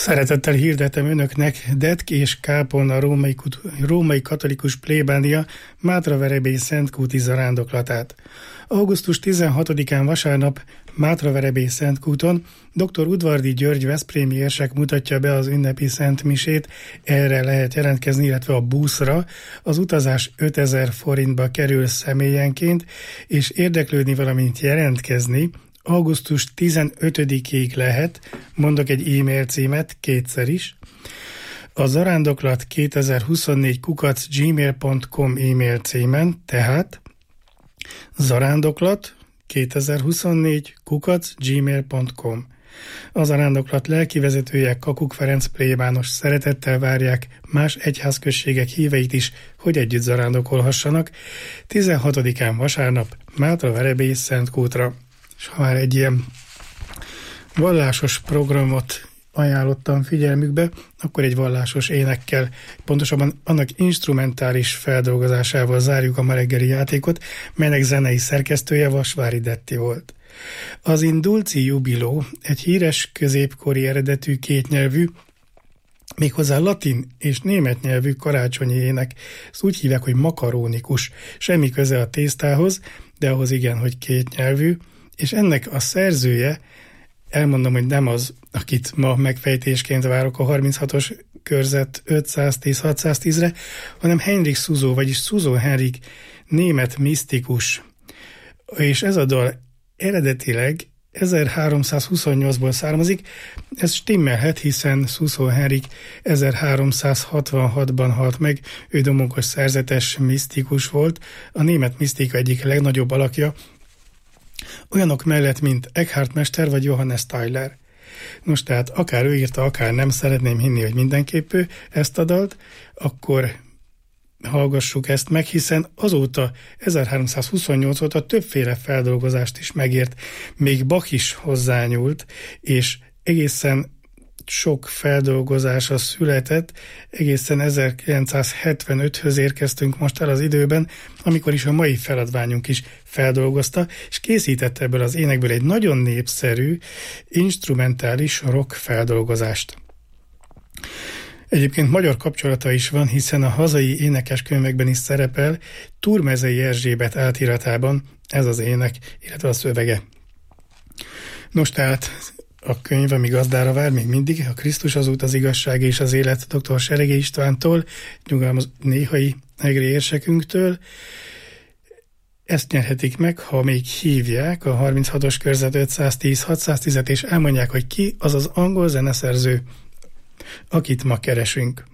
Szeretettel hirdetem önöknek Detk és Kápolna a római katolikus plébánia Mátraverebély Szentkúti zarándoklatát. Augusztus 16-án vasárnap Mátraverebély Szentkúton dr. Udvardy György veszprémi érsek mutatja be az ünnepi szentmisét, erre lehet jelentkezni, illetve a buszra. Az utazás 5000 forintba kerül személyenként, és érdeklődni, valamint jelentkezni augusztus 15-ig lehet, mondok egy e-mail címet kétszer is. A zarándoklat 2024@gmail.com e-mail címen, tehát zarándoklat 2024@gmail.com. A zarándoklat lelkivezetője Kakuk Ferenc plébános, szeretettel várják más egyházközségek híveit is, hogy együtt zarándokolhassanak 16-án vasárnap Mátraverebély Szentkútra. És ha már egy ilyen vallásos programot ajánlottam figyelmükbe, akkor egy vallásos énekkel, pontosabban annak instrumentális feldolgozásával zárjuk a ma reggeli játékot, melynek zenei szerkesztője Vasvári Detti volt. Az Indulci Jubilo egy híres középkori eredetű kétnyelvű, méghozzá latin és német nyelvű karácsonyi ének. Ezt úgy hívják, hogy makarónikus. Semmi köze a tésztához, de ahhoz igen, hogy kétnyelvű. És ennek a szerzője, elmondom, hogy nem az, akit ma megfejtésként várok a 36-os körzet 510-610-re, hanem Heinrich Szuzó, vagyis Szuzó Henrik, német misztikus. És ez a dal eredetileg 1328-ból származik, ez stimmelhet, hiszen Szuzó Henrik 1366-ban halt meg, ő domokos szerzetes misztikus volt, a német misztika egyik legnagyobb alakja, olyanok mellett, mint Eckhart Mester vagy Johannes Tyler. Nos, tehát akár ő írta, akár nem, szeretném hinni, hogy mindenképp ő ezt a dalt, akkor hallgassuk ezt meg, hiszen azóta 1328 óta többféle feldolgozást is megért, még Bach is hozzányúlt, és egészen sok feldolgozása született, egészen 1975-höz érkeztünk most el az időben, amikor is a mai feladványunk is feldolgozta, és készített ebből az énekből egy nagyon népszerű, instrumentális rock feldolgozást. Egyébként magyar kapcsolata is van, hiszen a hazai énekeskönyvekben is szerepel, Turmezei Erzsébet átiratában ez az ének, illetve a szövege. Nos, tehát a könyv, ami gazdára vár, még mindig, a Krisztus az út, az igazság és az élet dr. Serege Istvántól, nyugalmaz néhai egri érsekünktől. Ezt nyerhetik meg, ha még hívják a 36-os körzet 510-610-et, és elmondják, hogy ki az az angol zeneszerző, akit ma keresünk.